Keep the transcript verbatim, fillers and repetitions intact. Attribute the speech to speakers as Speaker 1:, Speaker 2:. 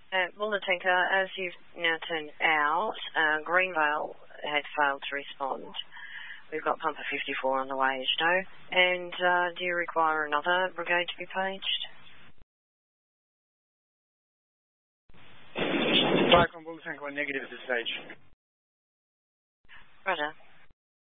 Speaker 1: Uh, Mullatinka, as you've now turned out, uh, Greenvale had failed to respond. We've got Pumper fifty-four on the way, as you know. And uh, do you require another brigade to be paged?
Speaker 2: Back on Mullatinka, negative at this stage.
Speaker 1: Roger.